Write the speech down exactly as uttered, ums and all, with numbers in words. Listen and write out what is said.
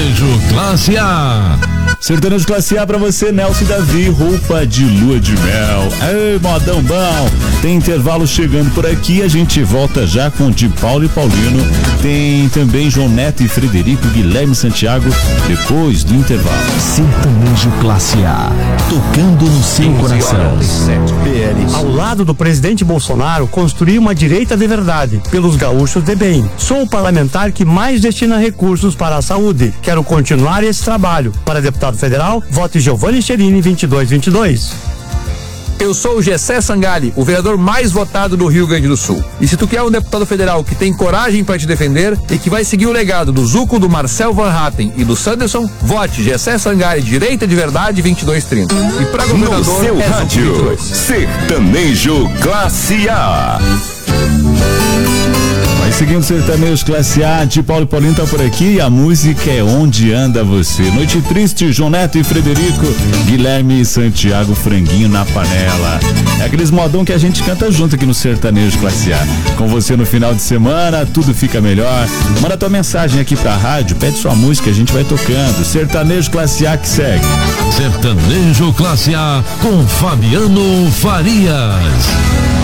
Sertanejo Classe A. Sertanejo Classe A pra você, Nelson Davi, roupa de lua de mel. Ei, modão bom. Tem intervalo chegando por aqui, a gente volta já com de Paulo e Paulino. Tem também João Neto e Frederico, Guilherme Santiago, depois do intervalo. Sertanejo Classe A, tocando no seu coração. P L. Ao lado do presidente Bolsonaro, construir uma direita de verdade, pelos gaúchos de bem. Sou o parlamentar que mais destina recursos para a saúde. Quero continuar esse trabalho. Para deputado federal, vote Giovanni Cherini vinte e dois vinte e dois. Eu sou o Gessé Sangali, o vereador mais votado do Rio Grande do Sul. E se tu quer um deputado federal que tem coragem para te defender e que vai seguir o legado do Zuco, do Marcel Van Hatten e do Sanderson, vote Gessé Sangali, direita de verdade vinte e dois trinta. E para governador, no seu é rádio, Sertanejo Classe A. Vai seguindo Sertanejo Classe A, de Paulo e Paulinho tá por aqui e a música é Onde Anda Você. Noite Triste, João Neto e Frederico, Guilherme e Santiago, franguinho na panela. É aqueles modão que a gente canta junto aqui no Sertanejo Classe A. Com você no final de semana, tudo fica melhor. Manda tua mensagem aqui pra rádio, pede sua música, a gente vai tocando. Sertanejo Classe A que segue. Sertanejo Classe A com Fabiano Farias.